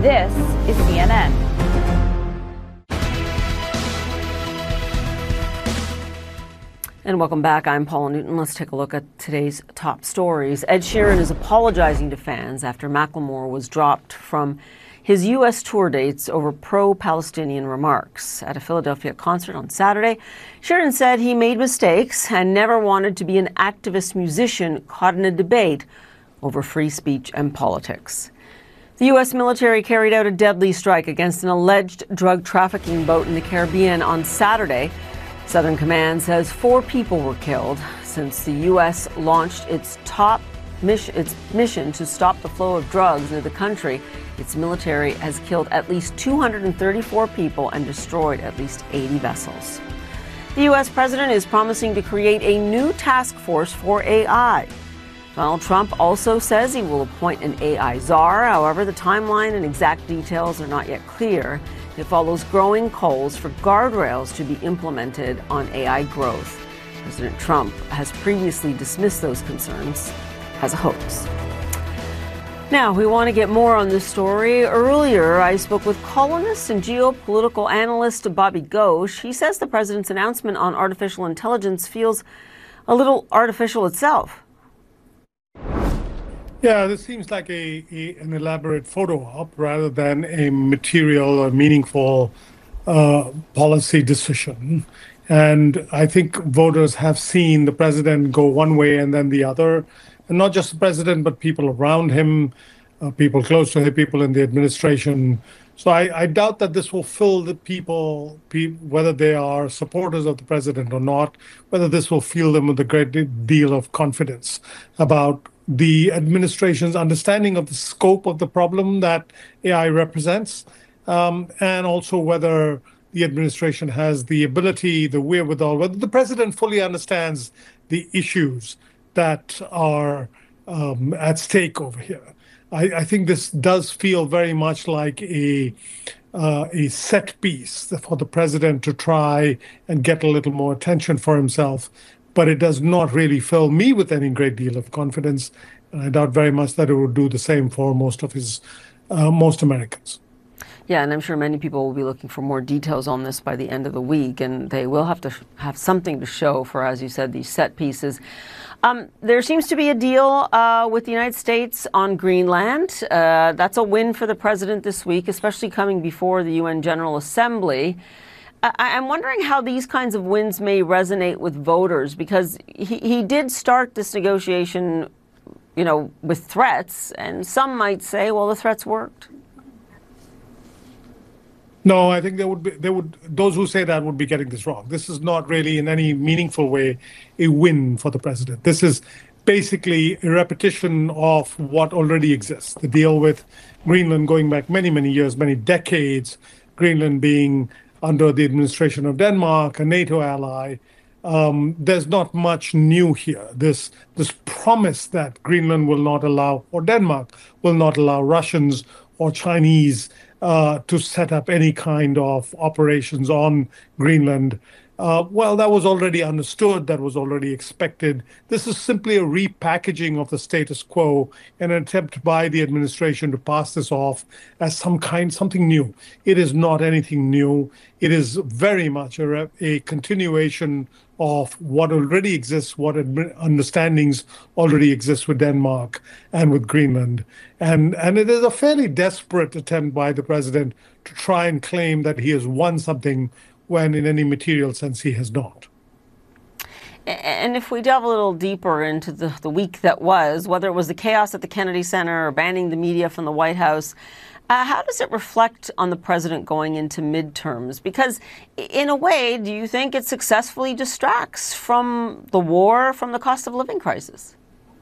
This is CNN. And welcome back. I'm Paula Newton. Let's take a look at today's top stories. Ed Sheeran is apologizing to fans after Macklemore was dropped from his U.S. tour dates over pro-Palestinian remarks. At a Philadelphia concert on Saturday, Sheeran said he made mistakes and never wanted to be an activist musician caught in a debate over free speech and politics. The U.S. military carried out a deadly strike against an alleged drug trafficking boat in the Caribbean on Saturday. Southern Command says 4 people were killed since the U.S. launched its mission to stop the flow of drugs into the country. Its military has killed at least 234 people and destroyed at least 80 vessels. The U.S. president is promising to create a new task force for AI. Donald Trump also says he will appoint an AI czar. However, the timeline and exact details are not yet clear. It follows growing calls for guardrails to be implemented on AI growth. President Trump has previously dismissed those concerns as a hoax. Now, we want to get more on this story. Earlier, I spoke with columnist and geopolitical analyst Bobby Ghosh. He says the president's announcement on artificial intelligence feels a little artificial itself. Yeah, this seems like an elaborate photo op rather than a material or meaningful policy decision. And I think voters have seen the president go one way and then the other. And not just the president, but people around him, people close to him, people in the administration. So I doubt that this will fill the people, whether they are supporters of the president or not, whether this will fill them with a great deal of confidence about the administration's understanding of the scope of the problem that AI represents, and also whether the administration has the ability, the wherewithal, whether the president fully understands the issues that are at stake over here. I think this does feel very much like a set piece for the president to try and get a little more attention for himself, but it does not really fill me with any great deal of confidence. And I doubt very much that it would do the same for most Americans. Yeah, and I'm sure many people will be looking for more details on this by the end of the week, and they will have to have something to show for, as you said, these set pieces. There seems to be a deal with the United States on Greenland. That's a win for the president this week, especially coming before the UN General Assembly. I'm wondering how these kinds of wins may resonate with voters, because he did start this negotiation, with threats, and some might say, well, the threats worked. No, I think those who say that would be getting this wrong. This is not really in any meaningful way a win for the president. This is basically a repetition of what already exists. The deal with Greenland going back many, many years, many decades, Greenland being under the administration of Denmark, a NATO ally. There's not much new here. This promise that Greenland will not allow, or Denmark will not allow Russians or Chinese to set up any kind of operations on Greenland. Well, that was already understood, that was already expected. This is simply a repackaging of the status quo, an attempt by the administration to pass this off as something new. It is not anything new. It is very much a continuation of what already exists, what understandings already exist with Denmark and with Greenland. And it is a fairly desperate attempt by the president to try and claim that he has won something when in any material sense he has not. And if we delve a little deeper into the week that was, whether it was the chaos at the Kennedy Center or banning the media from the White House, how does it reflect on the president going into midterms? Because in a way, do you think it successfully distracts from the war, from the cost of living crisis?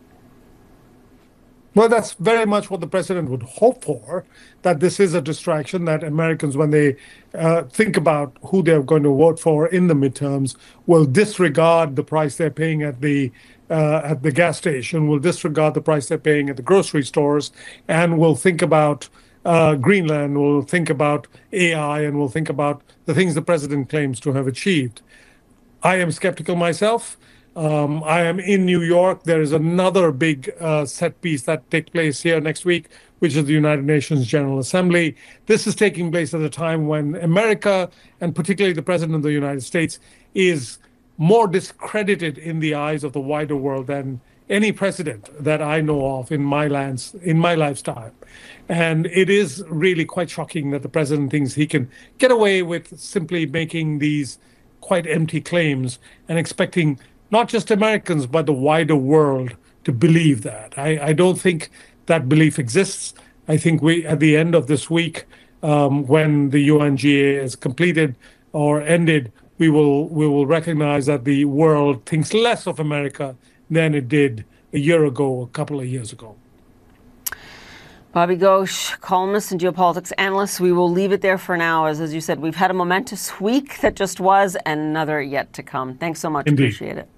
Well, that's very much what the president would hope for, that this is a distraction, that Americans, when they think about who they're going to vote for in the midterms, will disregard the price they're paying at the gas station, will disregard the price they're paying at the grocery stores, and will think about Greenland, will think about AI, and will think about the things the president claims to have achieved. I am skeptical myself. I am in New York. There is another big set piece that takes place here next week which is the United Nations General Assembly. This is taking place at a time when America, and particularly the President of the United States, is more discredited in the eyes of the wider world than any president that I know of in my lifetime. And it is really quite shocking that the president thinks he can get away with simply making these quite empty claims and expecting not just Americans, but the wider world to believe that. I don't think that belief exists. I think we, at the end of this week, when the UNGA is completed or ended, we will recognize that the world thinks less of America than it did a year ago, a couple of years ago. Bobby Ghosh, columnist and geopolitics analyst. We will leave it there for now. As you said, we've had a momentous week that just was and another yet to come. Thanks so much. Indeed. Appreciate it.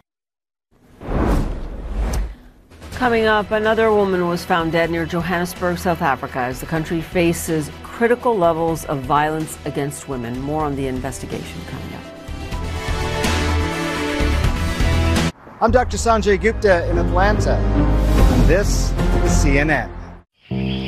Coming up, another woman was found dead near Johannesburg, South Africa, as the country faces critical levels of violence against women. More on the investigation coming up. I'm Dr. Sanjay Gupta in Atlanta, and this is CNN.